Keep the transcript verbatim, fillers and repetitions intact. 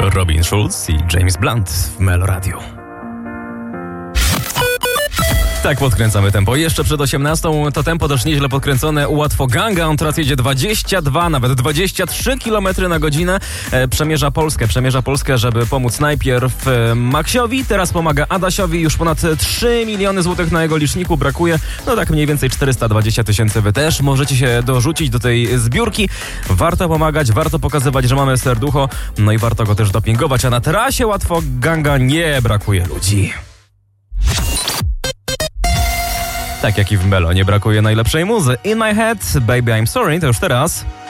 Robin Schulz i James Blunt w Melo Radio. Tak podkręcamy tempo. Jeszcze przed osiemnastą to tempo też nieźle podkręcone. Łatwo Ganga. On teraz jedzie dwadzieścia dwa, nawet dwadzieścia trzy kilometry na godzinę. E, przemierza Polskę. Przemierza Polskę, żeby pomóc najpierw e, Maksiowi. Teraz pomaga Adasiowi. Już ponad trzy miliony złotych na jego liczniku brakuje. No tak mniej więcej czterysta dwadzieścia tysięcy. Wy też możecie się dorzucić do tej zbiórki. Warto pomagać, warto pokazywać, że mamy serducho. No i warto go też dopingować. A na trasie Łatwo Ganga nie brakuje ludzi. Tak jak i w Melo nie brakuje najlepszej muzy. In My Head, Baby I'm Sorry, to już teraz.